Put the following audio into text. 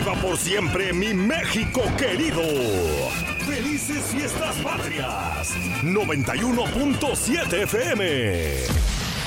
viva por siempre mi México querido! ¡Felices Fiestas Patrias! 91.7 FM.